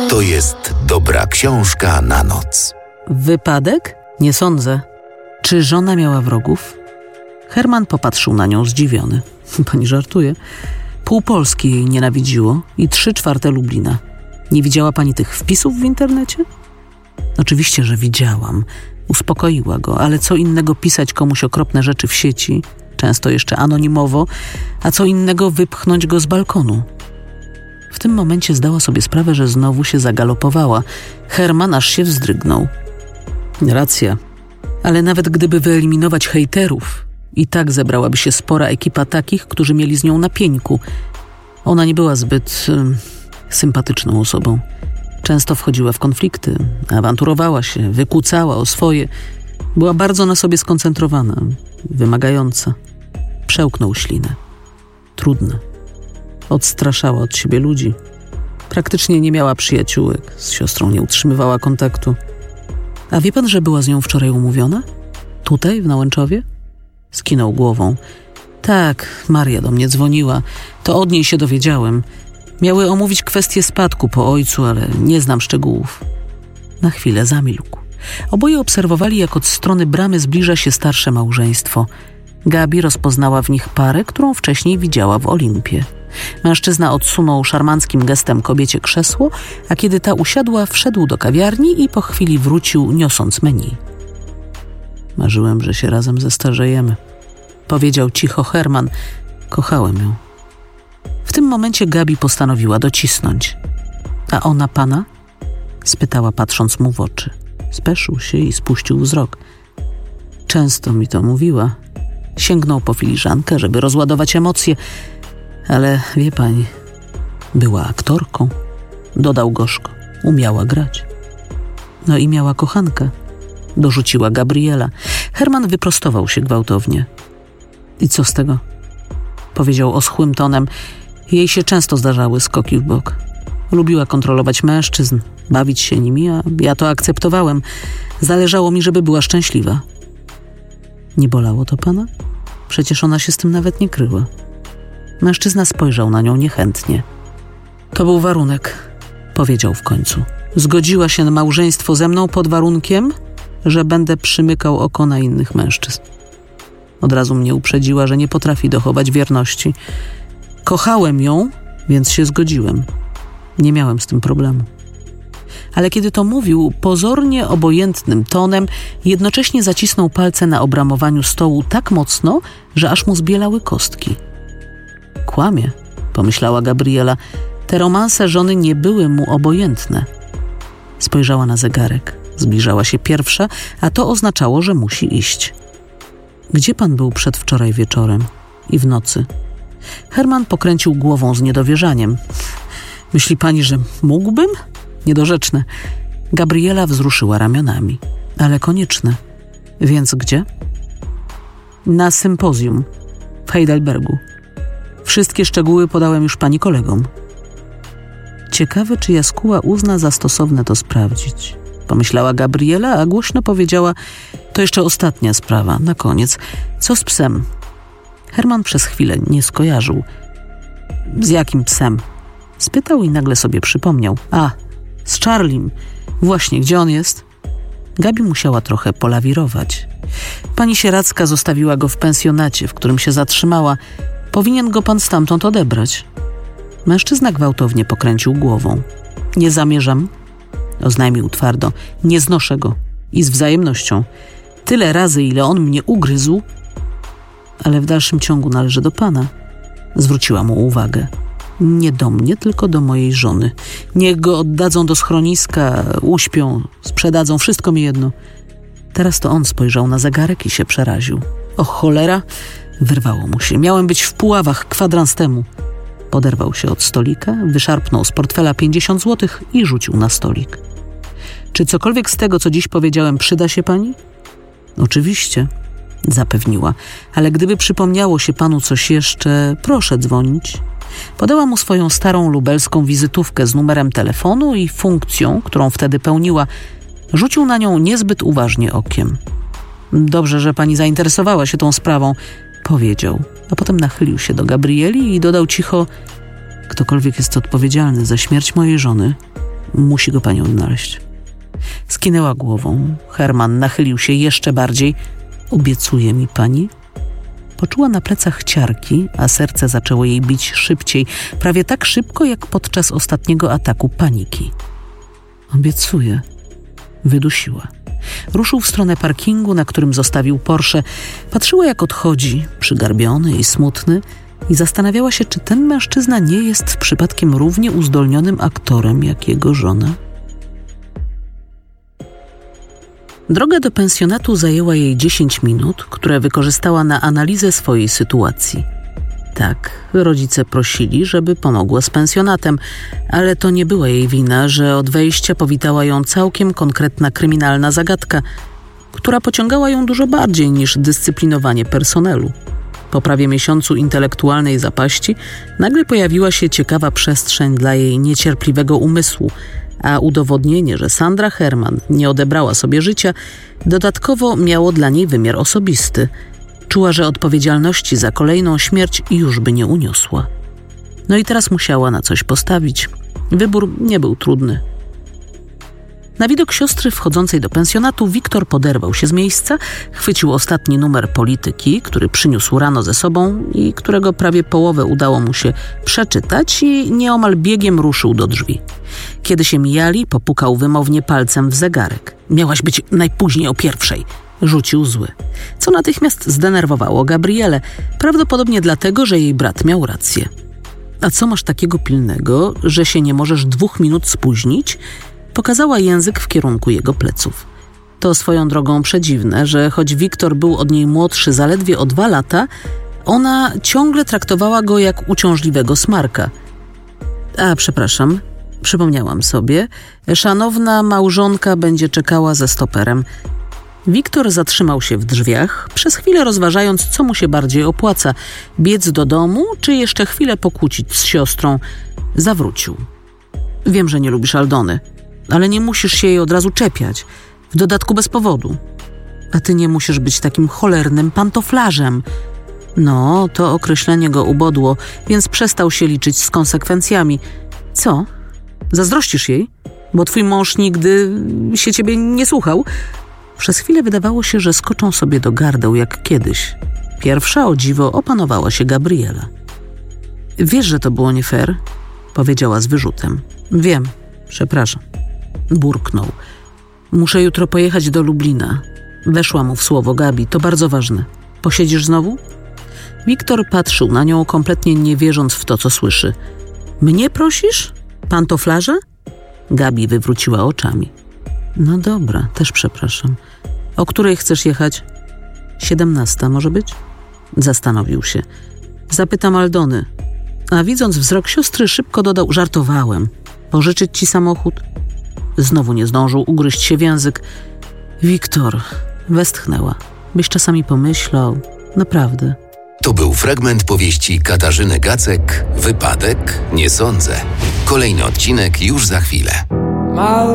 To jest dobra książka na noc. Wypadek? Nie sądzę. Czy żona miała wrogów? Herman popatrzył na nią zdziwiony. Pani żartuje. Pół Polski jej nienawidziło i 3/4 Lublina. Nie widziała pani tych wpisów w internecie? Oczywiście, że widziałam. Uspokoiła go, ale co innego pisać komuś okropne rzeczy w sieci, często jeszcze anonimowo, a co innego wypchnąć go z balkonu. W tym momencie zdała sobie sprawę, że znowu się zagalopowała. Herman aż się wzdrygnął. Racja, ale nawet gdyby wyeliminować hejterów, i tak zebrałaby się spora ekipa takich, którzy mieli z nią na pieńku. Ona nie była zbyt sympatyczną osobą. Często wchodziła w konflikty, awanturowała się, wykłócała o swoje. Była bardzo na sobie skoncentrowana, wymagająca. Przełknął ślinę. Trudna. Odstraszała od siebie ludzi. Praktycznie nie miała przyjaciółek, z siostrą nie utrzymywała kontaktu. A wie pan, że była z nią wczoraj umówiona? Tutaj, w Nałęczowie? Skinął głową. Tak, Maria do mnie dzwoniła. To od niej się dowiedziałem. Miały omówić kwestię spadku po ojcu, ale nie znam szczegółów. Na chwilę zamilkł. Oboje obserwowali, jak od strony bramy zbliża się starsze małżeństwo. Gabi rozpoznała w nich parę, którą wcześniej widziała w Olimpie. Mężczyzna odsunął szarmanckim gestem kobiecie krzesło, a kiedy ta usiadła, wszedł do kawiarni i po chwili wrócił, niosąc menu. Marzyłem, że się razem zestarzejemy. Powiedział cicho Herman. Kochałem ją. W tym momencie Gabi postanowiła docisnąć. A ona pana? Spytała, patrząc mu w oczy. Speszył się i spuścił wzrok. Często mi to mówiła. Sięgnął po filiżankę, żeby rozładować emocje. Ale wie pani, była aktorką. Dodał gorzko. Umiała grać. No i miała kochankę. Dorzuciła Gabriela. Herman wyprostował się gwałtownie. I co z tego? Powiedział oschłym tonem. Jej się często zdarzały skoki w bok. Lubiła kontrolować mężczyzn, bawić się nimi, a ja to akceptowałem. Zależało mi, żeby była szczęśliwa. Nie bolało to pana? Przecież ona się z tym nawet nie kryła. Mężczyzna spojrzał na nią niechętnie. To był warunek, powiedział w końcu. Zgodziła się na małżeństwo ze mną pod warunkiem, że będę przymykał oko na innych mężczyzn. Od razu mnie uprzedziła, że nie potrafi dochować wierności. Kochałem ją, więc się zgodziłem. Nie miałem z tym problemu. Ale kiedy to mówił pozornie obojętnym tonem, jednocześnie zacisnął palce na obramowaniu stołu tak mocno, że aż mu zbielały kostki. Kłamie, pomyślała Gabriela. Te romanse żony nie były mu obojętne. Spojrzała na zegarek. Zbliżała się pierwsza, a to oznaczało, że musi iść. Gdzie pan był przedwczoraj wieczorem i w nocy? Herman pokręcił głową z niedowierzaniem. Myśli pani, że mógłbym? Niedorzeczne. Gabriela wzruszyła ramionami. Ale konieczne. Więc gdzie? Na sympozjum w Heidelbergu. Wszystkie szczegóły podałem już pani kolegom. Ciekawe, czy Jaskuła uzna za stosowne to sprawdzić. Pomyślała Gabriela, a głośno powiedziała: to jeszcze ostatnia sprawa, na koniec. Co z psem? Herman przez chwilę nie skojarzył. Z jakim psem? Spytał i nagle sobie przypomniał. A, z Charlim. Właśnie, gdzie on jest? Gabi musiała trochę polawirować. Pani Sieradzka zostawiła go w pensjonacie, w którym się zatrzymała. Powinien go pan stamtąd odebrać. Mężczyzna gwałtownie pokręcił głową. Nie zamierzam, oznajmił twardo. Nie znoszę go. I z wzajemnością. Tyle razy, ile on mnie ugryzł, ale w dalszym ciągu należy do pana. Zwróciła mu uwagę. Nie do mnie, tylko do mojej żony. Niech go oddadzą do schroniska, uśpią, sprzedadzą, wszystko mi jedno. Teraz to on spojrzał na zegarek i się przeraził. O cholera! Wyrwało mu się. Miałem być w Puławach kwadrans temu. Poderwał się od stolika, wyszarpnął z portfela 50 złotych i rzucił na stolik. Czy cokolwiek z tego, co dziś powiedziałem, przyda się pani? Oczywiście, zapewniła, ale gdyby przypomniało się panu coś jeszcze, proszę dzwonić. Podała mu swoją starą lubelską wizytówkę z numerem telefonu i funkcją, którą wtedy pełniła. Rzucił na nią niezbyt uważnie okiem. Dobrze, że pani zainteresowała się tą sprawą, powiedział, a potem nachylił się do Gabrieli i dodał cicho: ktokolwiek jest odpowiedzialny za śmierć mojej żony, Musi go pani odnaleźć. Skinęła głową. Herman nachylił się jeszcze bardziej. Obiecuje mi pani? Poczuła na plecach ciarki, a serce zaczęło jej bić szybciej, prawie tak szybko jak podczas ostatniego ataku paniki. Obiecuję. Wydusiła. Ruszył w stronę parkingu, na którym zostawił Porsche. Patrzyła, jak odchodzi, przygarbiony i smutny, i zastanawiała się, czy ten mężczyzna nie jest przypadkiem równie uzdolnionym aktorem jak jego żona. Droga do pensjonatu zajęła jej 10 minut, które wykorzystała na analizę swojej sytuacji. Tak, rodzice prosili, żeby pomogła z pensjonatem, ale to nie była jej wina, że od wejścia powitała ją całkiem konkretna kryminalna zagadka, która pociągała ją dużo bardziej niż dyscyplinowanie personelu. Po prawie miesiącu intelektualnej zapaści nagle pojawiła się ciekawa przestrzeń dla jej niecierpliwego umysłu, a udowodnienie, że Sandra Herman nie odebrała sobie życia, dodatkowo miało dla niej wymiar osobisty. Czuła, że odpowiedzialności za kolejną śmierć już by nie uniosła. No i teraz musiała na coś postawić. Wybór nie był trudny. Na widok siostry wchodzącej do pensjonatu Wiktor poderwał się z miejsca, chwycił ostatni numer Polityki, który przyniósł rano ze sobą i którego prawie połowę udało mu się przeczytać, i nieomal biegiem ruszył do drzwi. Kiedy się mijali, popukał wymownie palcem w zegarek. Miałaś być najpóźniej o 1:00, rzucił zły. Co natychmiast zdenerwowało Gabrielę, prawdopodobnie dlatego, że jej brat miał rację. A co masz takiego pilnego, że się nie możesz 2 minut spóźnić? Pokazała język w kierunku jego pleców. To swoją drogą przedziwne, że choć Wiktor był od niej młodszy zaledwie o 2 lata, ona ciągle traktowała go jak uciążliwego smarka. A, przepraszam, przypomniałam sobie, szanowna małżonka będzie czekała ze stoperem. Wiktor zatrzymał się w drzwiach, przez chwilę rozważając, co mu się bardziej opłaca, biec do domu, czy jeszcze chwilę pokłócić z siostrą. Zawrócił. Wiem, że nie lubisz Aldony, ale nie musisz się jej od razu czepiać, w dodatku bez powodu. A ty nie musisz być takim cholernym pantoflarzem. No, to określenie go ubodło, więc przestał się liczyć z konsekwencjami. Co? Zazdrościsz jej? Bo twój mąż nigdy się ciebie nie słuchał? Przez chwilę wydawało się, że skoczą sobie do gardeł jak kiedyś. Pierwsza, o dziwo, opanowała się Gabriela. Wiesz, że to było nie fair? Powiedziała z wyrzutem. Wiem, przepraszam. Burknął. Muszę jutro pojechać do Lublina. Weszła mu w słowo Gabi, to bardzo ważne. Posiedzisz znowu? Wiktor patrzył na nią, kompletnie nie wierząc w to, co słyszy. Mnie prosisz? Pantoflarza? Gabi wywróciła oczami. No dobra, też przepraszam. O której chcesz jechać? 17 może być? Zastanowił się. Zapytam Aldony. A widząc wzrok siostry, szybko dodał, żartowałem. Pożyczyć ci samochód? Znowu nie zdążył ugryźć się w język. Wiktor, westchnęła. Byś czasami pomyślał, naprawdę. To był fragment powieści Katarzyny Gacek, Wypadek? Nie sądzę. Kolejny odcinek już za chwilę.